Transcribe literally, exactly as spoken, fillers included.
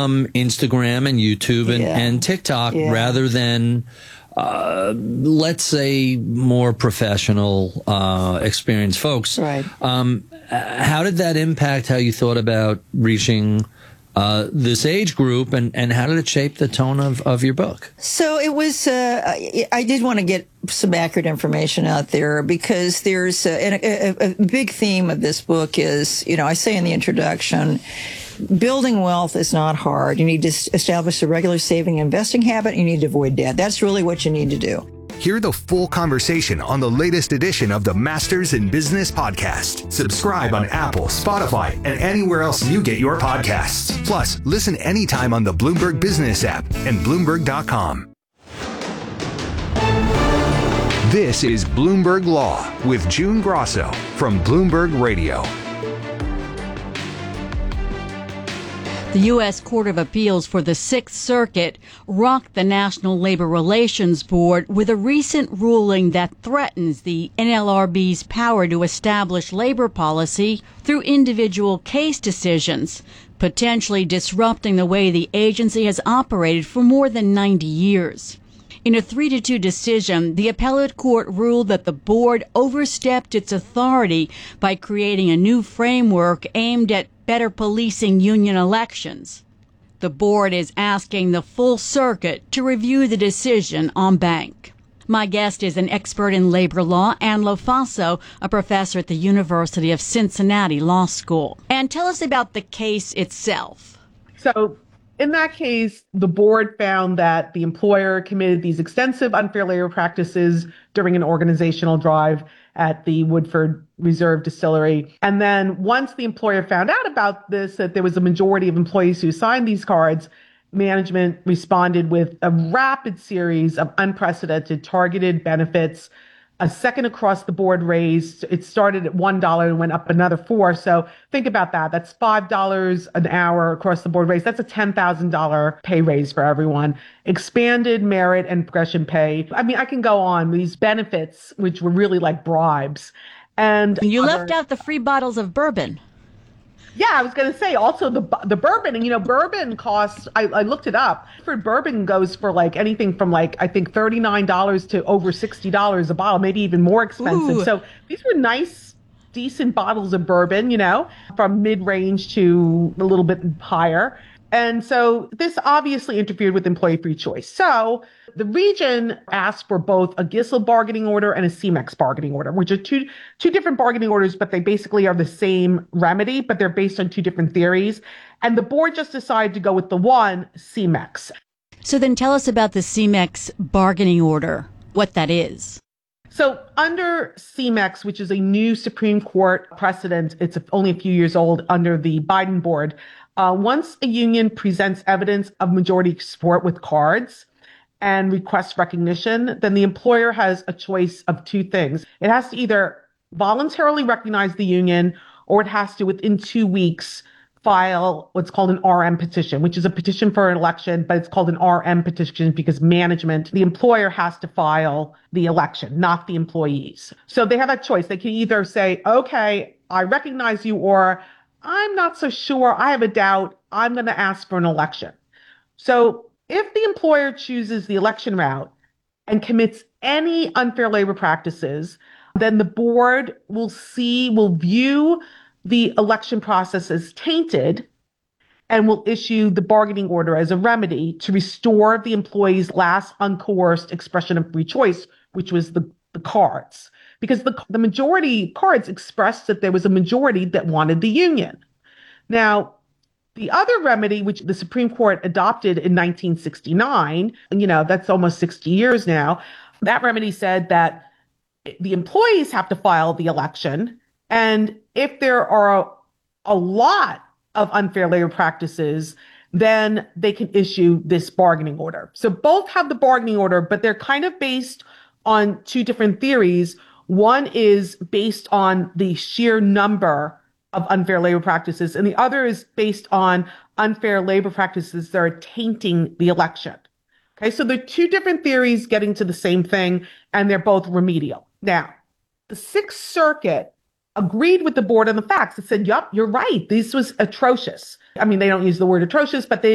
from Instagram and YouTube and, Yeah. and TikTok Yeah. rather than, uh, let's say, more professional, uh, experienced folks. Right. Um, how did that impact how you thought about reaching uh, this age group, and, and how did it shape the tone of, of your book? So it was, uh, I, I did want to get some accurate information out there because there's a, a, a big theme of this book is, you know, I say in the introduction, building wealth is not hard. You need to establish a regular saving and investing habit. And you need to avoid debt. That's really what you need to do. Hear the full conversation on the latest edition of the Masters in Business podcast. Subscribe on Apple, Spotify, and anywhere else you get your podcasts. Plus, listen anytime on the Bloomberg Business app and Bloomberg dot com. This is Bloomberg Law with June Grosso from Bloomberg Radio. The U S Court of Appeals for the Sixth Circuit rocked the National Labor Relations Board with a recent ruling that threatens the N L R B's power to establish labor policy through individual case decisions, potentially disrupting the way the agency has operated for more than ninety years. In a three to two decision, the appellate court ruled that the board overstepped its authority by creating a new framework aimed at better policing union elections. The board is asking the full circuit to review the decision en banc. My guest is an expert in labor law, Ann Lofaso, a professor at the University of Cincinnati Law School. And tell us about the case itself. So in that case, the board found that the employer committed these extensive unfair labor practices during an organizational drive at the Woodford Reserve Distillery. And then once the employer found out about this, that there was a majority of employees who signed these cards, management responded with a rapid series of unprecedented targeted benefits, a second across the board raise. It started at one dollar and went up another four. So think about that. That's five dollars an hour across the board raise. That's a ten thousand dollars pay raise for everyone. Expanded merit and progression pay. I mean, I can go on. These benefits, which were really like bribes. And You other- left out the free bottles of bourbon. Yeah, I was going to say also the the bourbon, and you know, bourbon costs, I, I looked it up. For bourbon goes for like anything from like, I think thirty-nine dollars to over sixty dollars a bottle, maybe even more expensive. Ooh. So these were nice, decent bottles of bourbon, you know, from mid-range to a little bit higher. And so this obviously interfered with employee free choice. So the region asked for both a GISL bargaining order and a C M E X bargaining order, which are two two different bargaining orders, but they basically are the same remedy, but they're based on two different theories. And the board just decided to go with the one, C M E X. So then tell us about the C M E X bargaining order, what that is. So under C M E X, which is a new Supreme Court precedent, it's only a few years old under the Biden board. Uh, once a union presents evidence of majority support with cards and requests recognition, then the employer has a choice of two things. It has to either voluntarily recognize the union, or it has to, within two weeks, file what's called an R M petition, which is a petition for an election, but it's called an R M petition because management, the employer has to file the election, not the employees. So they have a choice. They can either say, okay, I recognize you, or I'm not so sure, I have a doubt, I'm going to ask for an election. So if the employer chooses the election route and commits any unfair labor practices, then the board will see, will view the election process as tainted and will issue the bargaining order as a remedy to restore the employee's last uncoerced expression of free choice, which was the, the cards. Because the, the majority cards expressed that there was a majority that wanted the union. Now, the other remedy, which the Supreme Court adopted in nineteen sixty-nine, you know, that's almost sixty years now, that remedy said that the employees have to file the election. And if there are a, a lot of unfair labor practices, then they can issue this bargaining order. So both have the bargaining order, but they're kind of based on two different theories. One is based on the sheer number of unfair labor practices, and the other is based on unfair labor practices that are tainting the election. Okay, so they're two different theories getting to the same thing, and they're both remedial. Now, the Sixth Circuit agreed with the board on the facts. It said, yup, you're right. This was atrocious. I mean, they don't use the word atrocious, but they